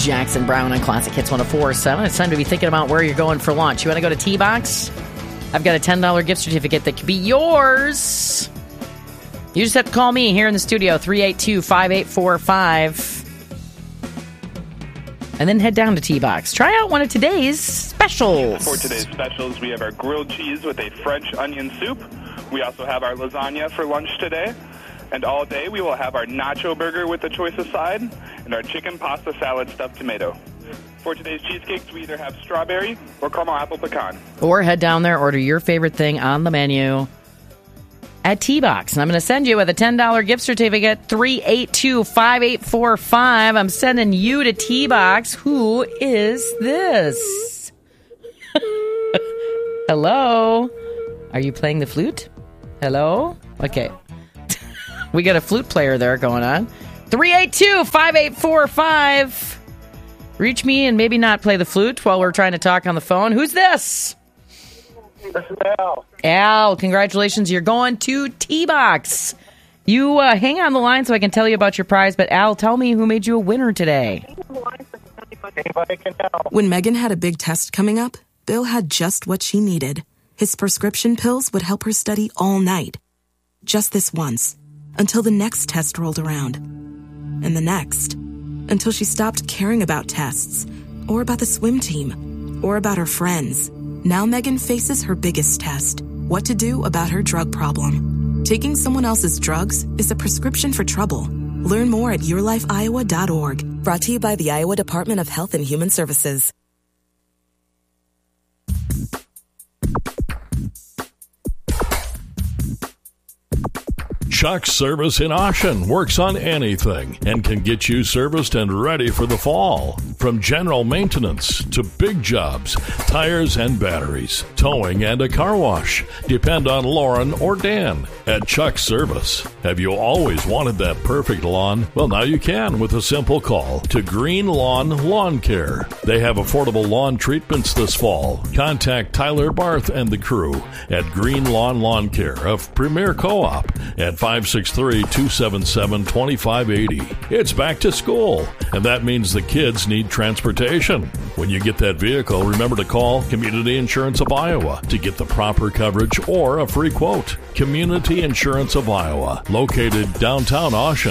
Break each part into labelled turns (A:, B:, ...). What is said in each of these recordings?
A: Jackson Brown on Classic Hits 104.7. It's time to be thinking about where you're going for lunch. You want to go to T-Box? I've got a $10 gift certificate that could be yours. You just have to call me here in the studio, 382-5845. And then head down to T-Box. Try out one of today's specials.
B: For today's specials, we have our grilled cheese with a French onion soup. We also have our lasagna for lunch today. And all day, we will have our nacho burger with a choice of side and our chicken pasta salad stuffed tomato. For today's cheesecakes, we either have strawberry or caramel apple pecan. Or
A: head down there, order your favorite thing on the menu at T-Box. And I'm going to send you with a $10 gift certificate, 382-5845. I'm sending you to T-Box. Who is this? Hello? Are you playing the flute? Hello? Okay. We got a flute player there going on. 382-5845. Reach me and maybe not play the flute while we're trying to talk on the phone. Who's this?
C: This is Al.
A: Al, congratulations. You're going to T-Box. You hang on the line so I can tell you about your prize. But, Al, tell me who made you a winner today.
C: Anybody can help.
D: When Megan had a big test coming up, Bill had just what she needed. His prescription pills would help her study all night. Just this once. Until the next test rolled around. And the next. Until she stopped caring about tests. Or about the swim team. Or about her friends. Now Megan faces her biggest test. What to do about her drug problem. Taking someone else's drugs is a prescription for trouble. Learn more at yourlifeiowa.org. Brought to you by the Iowa Department of Health and Human Services.
E: Chuck's Service in Ocean works on anything and can get you serviced and ready for the fall. From general maintenance to big jobs, tires and batteries, towing and a car wash. Depend on Lauren or Dan at Chuck's Service. Have you always wanted that perfect lawn? Well, now you can with a simple call to Green Lawn Lawn Care. They have affordable lawn treatments this fall. Contact Tyler Barth and the crew at Green Lawn Lawn Care of Premier Co-op at 563-277-2580. It's back to school, and that means the kids need transportation. When you get that vehicle, remember to call Community Insurance of Iowa to get the proper coverage or a free quote. Community Insurance of Iowa, located downtown Ocean.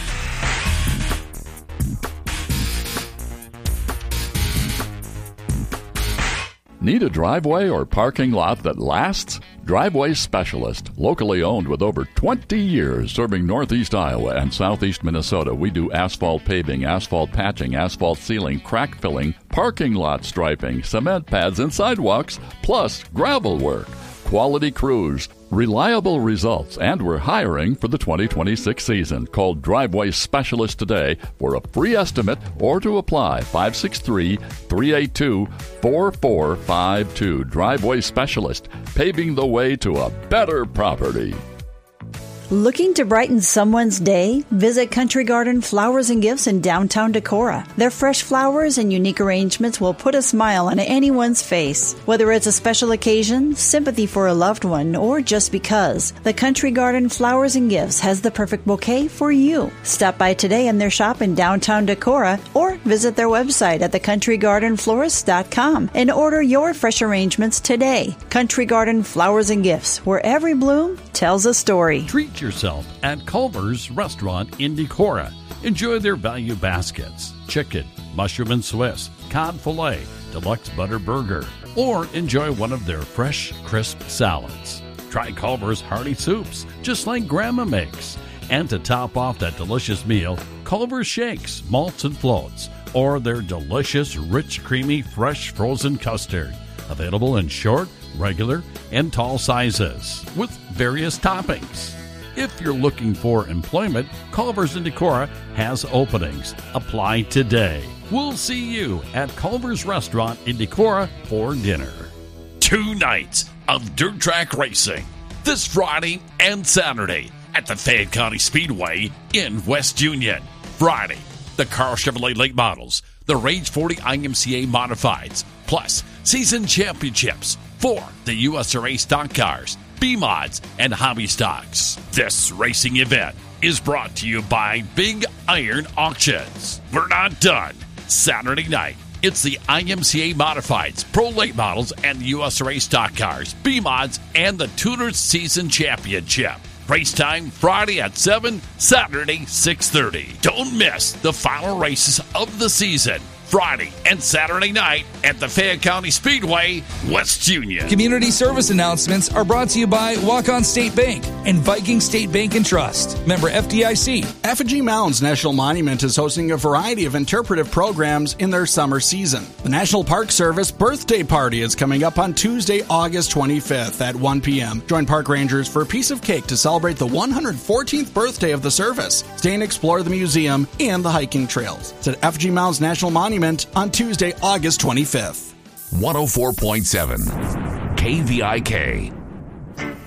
F: Need a driveway or parking lot that lasts? Driveway Specialist, locally owned with over 20 years serving Northeast Iowa and Southeast Minnesota. We do asphalt paving, asphalt patching, asphalt sealing, crack filling, parking lot striping, cement pads and sidewalks, plus gravel work. Quality crews, reliable results, and we're hiring for the 2026 season. Call Driveway Specialist today for a free estimate or to apply. 563-382-4452. Driveway Specialist, paving the way to a better property.
G: Looking to brighten someone's day? Visit Country Garden Flowers and Gifts in downtown Decorah. Their fresh flowers and unique arrangements will put a smile on anyone's face. Whether it's a special occasion, sympathy for a loved one, or just because, the Country Garden Flowers and Gifts has the perfect bouquet for you. Stop by today in their shop in downtown Decorah or visit their website at thecountrygardenflorist.com and order your fresh arrangements today. Country Garden Flowers and Gifts, where every bloom tells a story.
H: Treat yourself at Culver's Restaurant in Decorah. Enjoy their value baskets, chicken, mushroom and Swiss, cod fillet, deluxe butter burger, or enjoy one of their fresh, crisp salads. Try Culver's hearty soups, just like Grandma makes. And to top off that delicious meal, Culver's shakes, malts and floats, or their delicious, rich, creamy, fresh frozen custard. Available in short, regular, and tall sizes, with various toppings. If you're looking for employment, Culver's in Decorah has openings. Apply today. We'll see you at Culver's Restaurant in Decorah for dinner.
I: 2 nights of dirt track racing, this Friday and Saturday at the Fayette County Speedway in West Union. Friday, the Carl Chevrolet Late Models, the Rage 40 IMCA Modifieds, plus season championships for the USRA stock cars, B-Mods, and hobby stocks. This racing event is brought to you by Big Iron Auctions. We're not done. Saturday night, it's the IMCA Modifieds, Pro Late Models, and the USRA Stock Cars, B-Mods, and the Tuners Season Championship. Race time Friday at 7, Saturday 6:30. Don't miss the final races of the season. Friday and Saturday night at the Fayette County Speedway, West Union.
J: Community service announcements are brought to you by Walk-On State Bank and Viking State Bank and Trust. Member FDIC.
K: Effigy Mounds National Monument is hosting a variety of interpretive programs in their summer season. The National Park Service birthday party is coming up on Tuesday, August 25th at 1 p.m. Join park rangers for a piece of cake to celebrate the 114th birthday of the service. Stay and explore the museum and the hiking trails. It's at Effigy Mounds National Monument on Tuesday, August 25th.
L: 104.7 KVIK.